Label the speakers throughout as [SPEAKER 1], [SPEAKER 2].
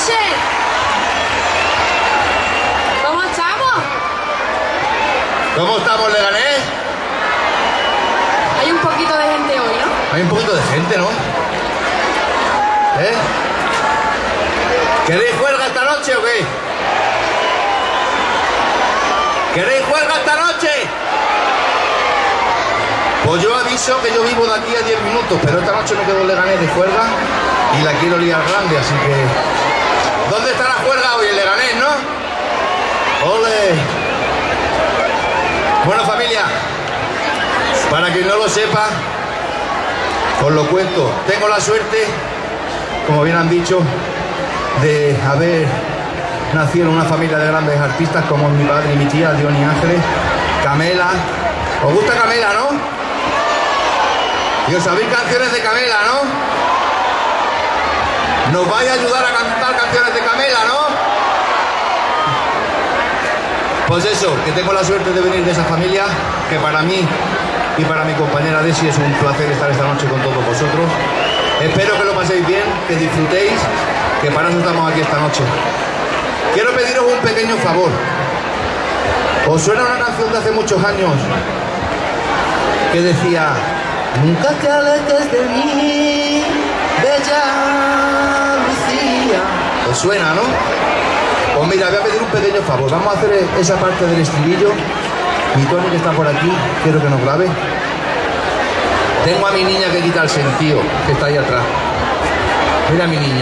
[SPEAKER 1] noche. ¿Cómo estamos?
[SPEAKER 2] ¿Cómo estamos, Leganés?
[SPEAKER 1] Hay un poquito de gente hoy, ¿no?
[SPEAKER 2] Hay un poquito de gente, ¿no? ¿Eh? ¿Queréis juerga esta noche o qué? ¿Queréis juerga esta noche? Pues yo aviso que yo vivo de aquí a 10 minutos, pero esta noche me quedo en Leganés de juerga y la quiero liar grande, así que... ¿Dónde está la juerga hoy? En Leganés, ¿no? ¡Ole! Bueno, familia, para quien no lo sepa, os lo cuento. Tengo la suerte, como bien han dicho, de haber nacido en una familia de grandes artistas como mi padre y mi tía, Dion y Ángeles. Camela. ¿Os gusta Camela, no? Y os sabéis canciones de Camela, ¿no? Nos vais a ayudar a cantar canciones de Camela, ¿no? Pues eso, que tengo la suerte de venir de esa familia, que para mí y para mi compañera Desi es un placer estar esta noche con todos vosotros. Espero que lo paséis bien, que disfrutéis, que para eso estamos aquí esta noche. Quiero pediros un pequeño favor. ¿Os suena una canción de hace muchos años que decía: nunca te alejes de mí, bella Lucía? ¿Os suena, no? Pues mira, voy a pedir un pequeño favor. Vamos a hacer esa parte del estribillo. Mi Tony, que está por aquí, quiero que nos grabe. Tengo a mi niña que quita el sentido, que está ahí atrás. Mira a mi niña.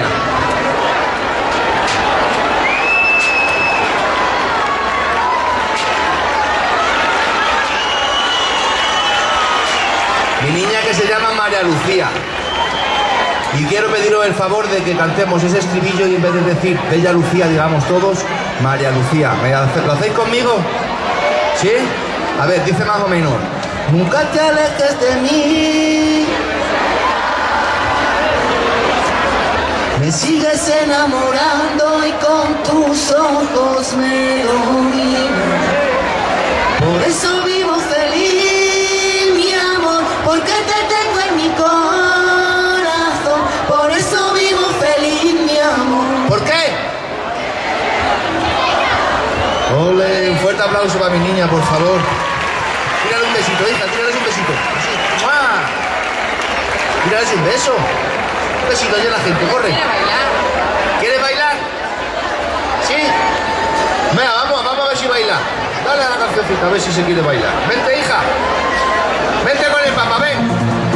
[SPEAKER 2] Mi niña, que se llama María Lucía. Y quiero pediros el favor de que cantemos ese estribillo y en vez de decir Bella Lucía, digamos todos María Lucía. ¿Lo hacéis conmigo? ¿Sí? A ver, dice más o menos: nunca te alejes de mí, me sigues enamorando y con tus ojos me dominas. Por eso vivo feliz, mi amor, porque te tengo en mi corazón. Por eso vivo feliz, mi amor. ¿Por qué? Ole, un fuerte aplauso para mi niña, por favor. Tírale un besito, hija, tírale un besito. Así. ¡Mua! Tírale un beso. Un besito allá la gente, corre.
[SPEAKER 1] ¿Quiere bailar?
[SPEAKER 2] ¿Quieres bailar? ¿Sí? Venga, vamos a ver si baila. Dale a la cancioncita, a ver si se quiere bailar. Vente, hija.